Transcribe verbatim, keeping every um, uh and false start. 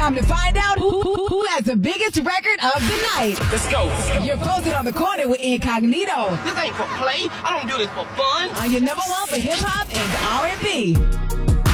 time to find out who, who, who has the biggest record of the night. Let's go. You're posted on the corner with Incognito. This ain't for play. I don't do this for fun. On your number one for hip-hop and R and B.